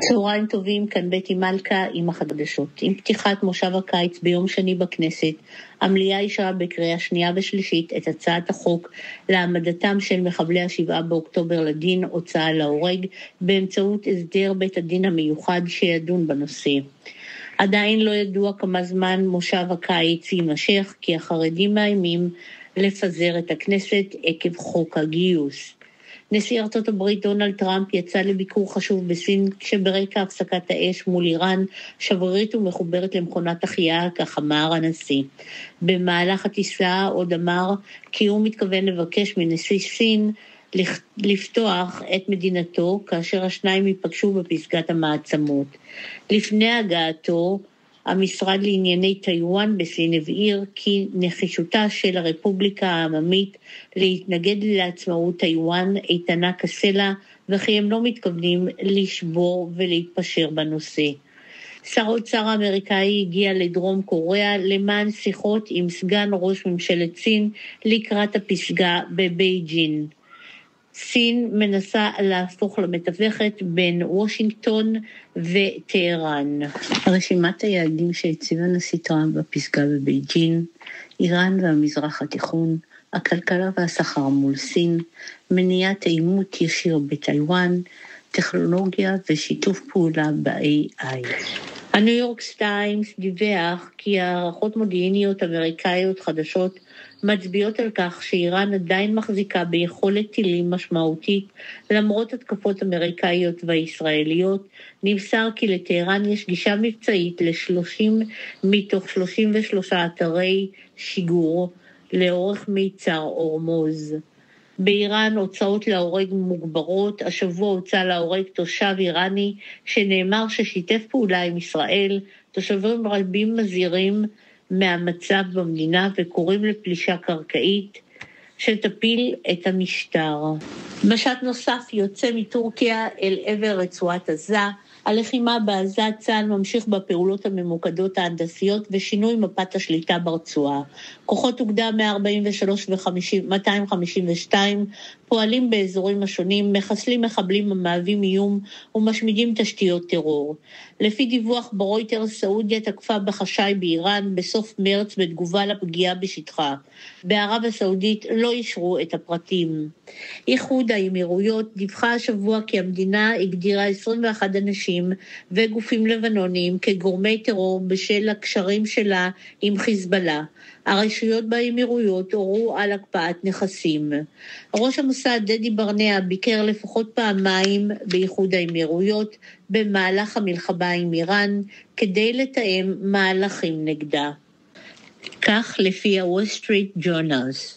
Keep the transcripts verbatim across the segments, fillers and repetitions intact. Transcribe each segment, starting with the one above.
צהריים טובים, כאן בטי מלכה עם החדשות. עם פתיחת מושב הקיץ ביום שני בכנסת, המליאה אישרה בקריאה שנייה ושלישית את הצעת החוק להעמדתם של מחבלי השבעה באוקטובר לדין הוצאה להורג באמצעות הסדר בית הדין המיוחד שידון בנושא. עדיין לא ידוע כמה זמן מושב הקיץ יימשך, כי החרדים מאיימים לפזר את הכנסת עקב חוק הגיוס. נשיא ארצות הברית דונלד טראמפ יצא לביקור חשוב בסין, כשברקע הפסקת האש מול איראן שברירית ומחוברת למכונת החייאה, כך אמר הנשיא. במהלך הטיסה עוד אמר כי הוא מתכוון לבקש מנשיא סין לפתוח את מדינתו, כאשר השניים ייפגשו בפסגת המעצמות. לפני הגעתו, המשרד לענייני טיואן בסין הבהיר כי נחישותה של הרפובליקה העממית להתנגד לעצמאות טיואן איתנה כסלע, וכי הם לא מתכוונים לשבור ולהתפשר בנושא. שר האוצר האמריקאי הגיע לדרום קוריאה למען שיחות עם סגן ראש ממשלת סין לקראת הפסגה בבייג'ין. סין מנסה להפוך למתווכת בין וושינגטון וטהרן. רשימת היעדים שהציב הנשיא טראמפ בפסגה בבייג'ין: איראן והמזרח התיכון, הכלכלה והסחר מול סין, מניעת עימות ישיר בטיואן, טכנולוגיה ושיתוף פעולה ב-איי איי. הניו יורק טיימס דיווח כי הערכות מודיעיניות אמריקאיות חדשות מצביעות על כך שאיראן עדיין מחזיקה ביכולת טילים משמעותית למרות התקפות אמריקאיות וישראליות. נמסר כי לטהרן יש גישה מבצעית ל-שלושים מתוך שלושים ושלושה אתרי שיגור לאורך מיצר הורמוז. באיראן הוצאות להורג מוגברות. השבוע הוצא להורג תושב איראני שנאמר ששיתף פעולה עם ישראל. תושבים רבים מזהירים מהמצב במדינה וקוראים לפלישה קרקעית שתפיל את המשטר. משט נוסף יוצא מטורקיה אל עבר רצועת עזה. הלחימה בעזה, צה"ל ממשיך בפעולות הממוקדות ההנדסיות ושינוי מפת השליטה ברצועה. כוחות אוגדה מאה ארבעים ושלוש ו-מאתיים חמישים ושתיים פועלים באזורים השונים, מחסלים מחבלים המהווים איום ומשמידים תשתיות טרור. לפי דיווח ברויטרס, סעודיה תקפה בחשאי באיראן בסוף מרץ בתגובה לפגיעה בשטחה. בערב הסעודית לא אישרו את הפרטים. איחוד האמירויות דיווחה השבוע כי המדינה הגדירה עשרים ואחד אנשים וגופים לבנונים כגורמי טרור בשל הקשרים שלה עם חיזבאללה. הרשויות באמירויות הורו על הקפאת נכסים. ראש המוסד דדי ברנע ביקר לפחות פעמיים באיחוד האמירויות במהלך המלחמה עם איראן כדי לתאם מהלכים נגדה. כך לפי הוול סטריט ג'ורנלס.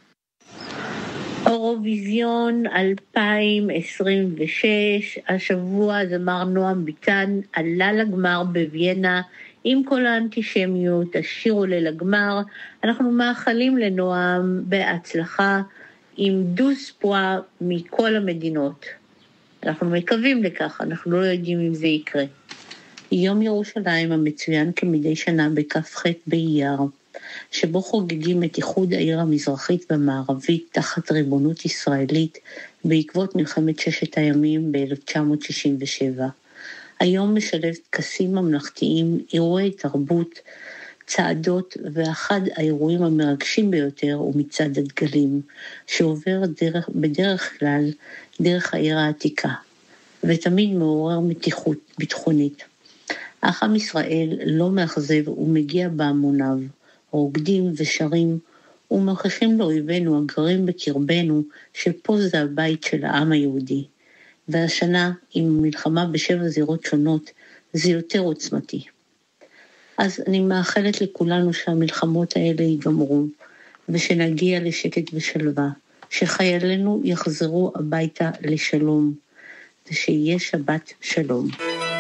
אירוויזיון אלפיים עשרים ושש, השבוע זמר נועם ביטן עלה לגמר בוויינה עם כל האנטישמיות, השיר עולה לגמר. אנחנו מאחלים לנועם בהצלחה עם דוז פואה מכל המדינות. אנחנו מקווים לכך, אנחנו לא יודעים אם זה יקרה. יום ירושלים המצוין כמדי שנה בכ"ח באייר, שבו חוגגים את איחוד העיר המזרחית והמערבית תחת ריבונות ישראלית בעקבות מלחמת ששת הימים ב-אלף תשע מאות שישים ושבע. היום משלב טקסים ממלכתיים, אירועי תרבות, צעדות, ואחד האירועים המרגשים ביותר הוא מצעד הדגלים, שעובר דרך, בדרך כלל דרך העיר העתיקה, ותמיד מעורר מתיחות ביטחונית. אך עם ישראל לא מאכזב ומגיע בהמוניו, רוקדים ושרים ומוכיחים לאויבינו הגרים בקרבנו שפה זה הבית של העם היהודי. והשנה, עם מלחמה בשבע זירות שונות, זה יותר עוצמתי. אז אני מאחלת לכולנו שהמלחמות האלה ייגמרו, ושנגיע לשקט ושלווה, שחיילינו יחזרו הביתה לשלום, ושיהיה שבת שלום.